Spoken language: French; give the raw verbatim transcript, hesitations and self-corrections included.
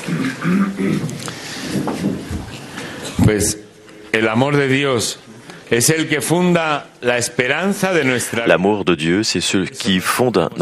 Pues el amor de Dios es el que funda la esperanza de nuestra vida. L'amour de Dieu, c'est ce qui fonde